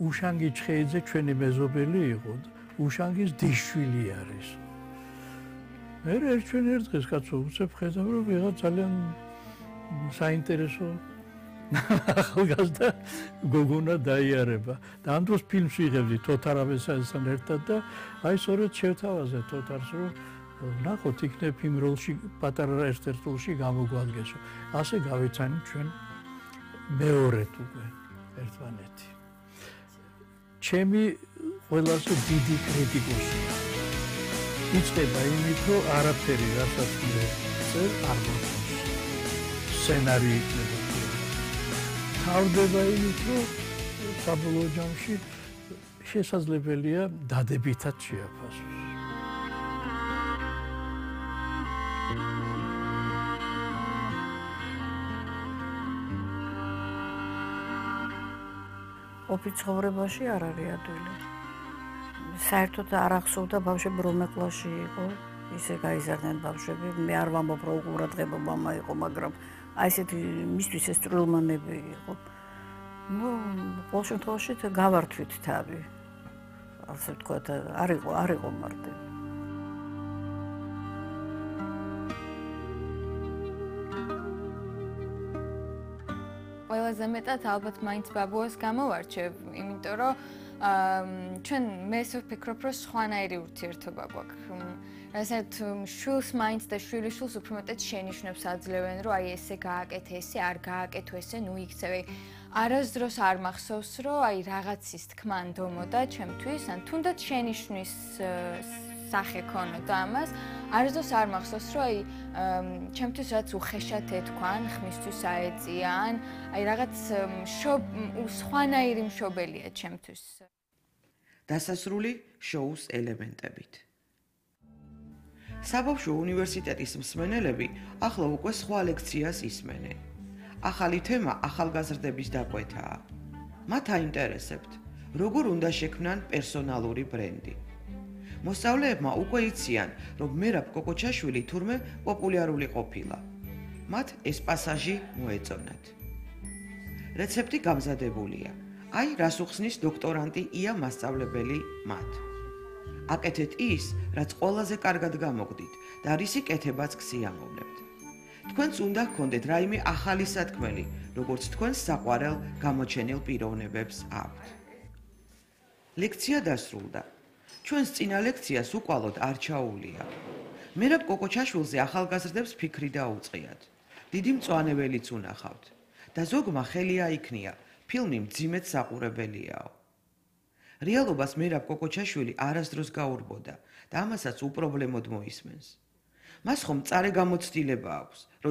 უშანგი ჩხეიძე ჩვენი მეზობელი იყო, უშანგის დიშვილი არის. მე ჩვენ ერთ დღეს კაცო უცებ ხედავ რომ ვიღაც ძალიან საინტერესო ახალგაზრდა გოგონა დაიარება და ამ დროს ფილმს ვიღებდი თოთარავესთან ერთად და აი სწორედ შევთავაზე თოთარს რომ ნახოთ იქნებ იმ როლში პატარა ერთ-ერთ როლში გამოგვადგესო. ასე გავიცანი ჩვენ მეორედ უკვე ერთმანეთი. ჩემი ყველაზე დიდი კრიტიკუსი იწყება იმით, რომ არაფერი რასაც მე წერ არ მოწონს. სცენარი იქნება. თავდება იმით, რომ საბოლოო ჯამში შესაძლებელია დადებითად შეაფასოს. ყოფილ ცხოვრებაში არ არის ადვილი. საერთოდ არ ახსოვდა ბავშვები რომელ კლასში იყო, ისე გაიზარდნენ ბავშვები. მე არ ვამბობ რომ ყურადღება მამა იყო, მაგრამ აი ესეთი მისთვის ეს წვრილმანები იყო. ნუ ყოველ შემთხვევაში გავართვით თავი. ასე ვთქვათ, არ იყო მარტივი. ყველაზე მეტად ალბათ მაინც ბაბუას გამოვარჩევ, იმიტომ რომ ჩვენ მე ვფიქრობ, რომ სხვანაირი ურთიერთობა გვაქვს. რასაც შვილს მაინც და შვილიშვილს უფრო მეტად შენიშვნებს აძლევენ, რომ აი ესე გააკეთე, ესე არ გააკეთო, ესე ნუ იქცევი. არასდროს არ მახსოვს, რომ აი რაღაცის თქმა ნდომოდა ჩემთვის, ან თუნდაც შენიშვნის სახე ქონოდა ამას. არასდროს არ მახსოვს, რომ აი ჩემთვის რაც უხეშად ეთქვან, ხმისთვის აეწიან, აი რაღაც სხვანაირი მშობელია ჩემთვის. დასასრული შოუს ელემენტებით. საბავშვო უნივერსიტეტის მსმენელები ახლა უკვე სხვა ლექციას ისმენენ. ახალი თემა ახალგაზრდების დაკვეთაა. მათ აინტერესებთ, როგორ უნდა შექმნან პერსონალური ბრენდი. მოსწავლეებმა უკვე იციან, რომ მერაბ კოკოჩაშვილი თურმე პოპულარული ყოფილა. მათ ეს პასაჟი მოეწონათ. რეცეპტი გამზადებულია. აი, რას უხსნის დოქტორანტი ია მასწავლებელი მათ. აკეთეთ ის, რაც ყველაზე კარგად გამოგდით და რისი კეთებაც გსიამოვნებთ. თქვენც უნდა გქონდეთ რაიმე ახალი სათქმელი, როგორც თქვენს საყვარელ გამოჩენილ პიროვნებებს აქვთ. ლექცია დასრულდა. ჩვენს წინა ლექციას უკვალოდ არ ჩაუვლია. მერაბ კოკოჩაშვილზე ახალგაზრდებს ფიქრი დაუწყიათ. დიდი მწვანეველიც უნახავთ და ზოგმა ხელი აიქნია, ფილმი მძიმედ საყურებელიაო. რეალობას მერაბ კოკოჩაშვილი არასდროს გაურბოდა და ამასაც უპრობლემოდ მოისმენს. მას ხომ მწარე გამოცდილება აქვს,